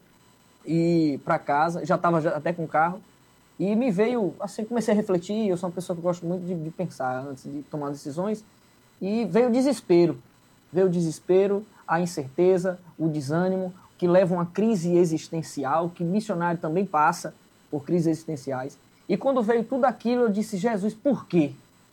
S4: e para casa, já estava até com o carro, e me veio, assim, comecei a refletir, eu sou uma pessoa que gosto muito de, de pensar antes de tomar decisões, e veio o desespero, veio o desespero, a incerteza, o desânimo, que leva a uma crise existencial, que missionário também passa por crises existenciais. E quando veio tudo aquilo, eu disse, Jesus, por quê?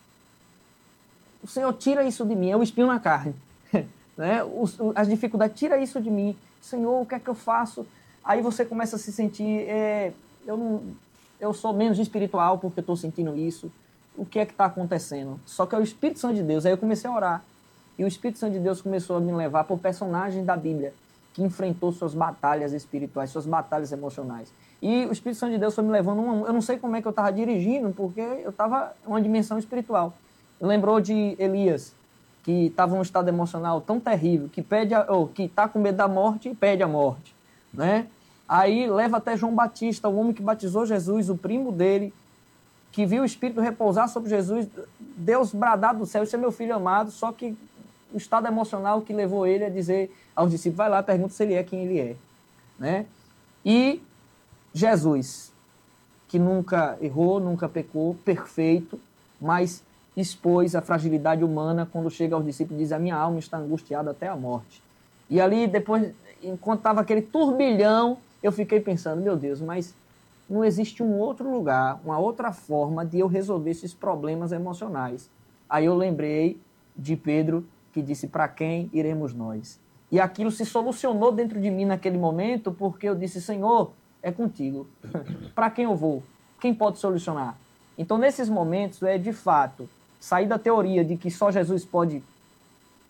S4: O Senhor tira isso de mim, é o espinho na carne. Né? Os, as dificuldades, tira isso de mim. Senhor, o que é que eu faço? Aí você começa a se sentir, é, eu, não, eu sou menos espiritual porque eu estou sentindo isso. O que é que está acontecendo? Só que é o Espírito Santo de Deus. Aí eu comecei a orar. E o Espírito Santo de Deus começou a me levar por personagem da Bíblia que enfrentou suas batalhas espirituais, suas batalhas emocionais. E o Espírito Santo de Deus foi me levando, uma, eu não sei como é que eu estava dirigindo, porque eu estava em uma dimensão espiritual. Lembrou de Elias, que estava em um estado emocional tão terrível, que pede a, ou, que está com medo da morte e pede a morte. Né? Aí leva até João Batista, o homem que batizou Jesus, o primo dele, que viu o Espírito repousar sobre Jesus, Deus bradar do céu, esse é meu filho amado, só que o estado emocional que levou ele a dizer aos discípulos, vai lá, pergunta se ele é quem ele é. Né? E Jesus, que nunca errou, nunca pecou, perfeito, mas expôs a fragilidade humana quando chega aos discípulos e diz, a minha alma está angustiada até a morte. E ali, depois, enquanto estava aquele turbilhão, eu fiquei pensando, meu Deus, mas não existe um outro lugar, uma outra forma de eu resolver esses problemas emocionais. Aí eu lembrei de Pedro, que disse, para quem iremos nós? E aquilo se solucionou dentro de mim naquele momento, porque eu disse, Senhor, é contigo. Para quem eu vou? Quem pode solucionar? Então, nesses momentos, é de fato, sair da teoria de que só Jesus pode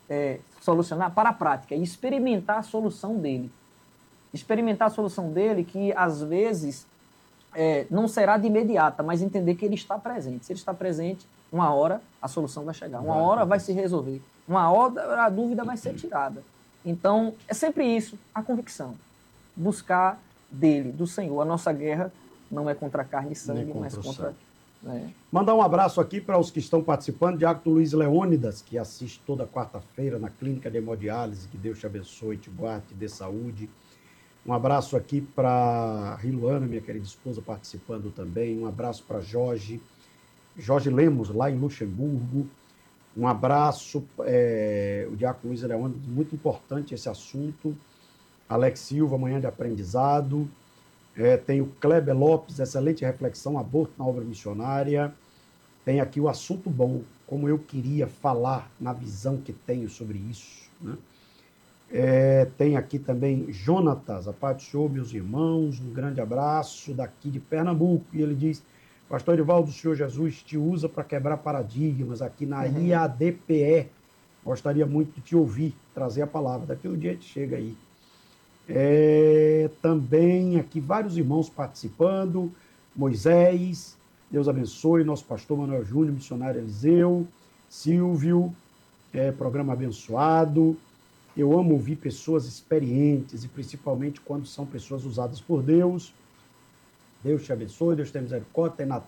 S4: é, solucionar para a prática e experimentar a solução dele. Experimentar a solução dele que, às vezes, é, não será de imediata, mas entender que ele está presente. Se ele está presente, uma hora a solução vai chegar, uma hora vai se resolver, uma hora a dúvida vai ser tirada. Então, é sempre isso, a convicção. Buscar dele, do Senhor. A nossa guerra não é contra carne e sangue, contra mas contra... É.
S2: Mandar um abraço aqui para os que estão participando, Diácono Luiz Leônidas, que assiste toda quarta-feira na Clínica de Hemodiálise, que Deus te abençoe, te guarde, te dê saúde. Um abraço aqui para Riluana, minha querida esposa, participando também. Um abraço para Jorge, Jorge Lemos, lá em Luxemburgo. Um abraço, é, o Diácono Luiz Leônidas, muito importante esse assunto. Alex Silva, Manhã de Aprendizado. É, tem o Kleber Lopes, excelente reflexão, aborto na obra missionária. Tem aqui o assunto bom, como eu queria falar na visão que tenho sobre isso, né? É, tem aqui também Jonatas, a paz do Senhor, meus irmãos, um grande abraço daqui de Pernambuco. E ele diz, pastor Edivaldo, o Senhor Jesus te usa para quebrar paradigmas aqui na uhum. I A D P E. Gostaria muito de te ouvir, trazer a palavra. Daqui um dia a gente chega aí. É, também aqui vários irmãos participando, Moisés, Deus abençoe, nosso pastor Manuel Júnior, missionário Eliseu, Silvio, é, programa abençoado. Eu amo ouvir pessoas experientes e principalmente quando são pessoas usadas por Deus. Deus te abençoe, Deus te misericórdia. Tem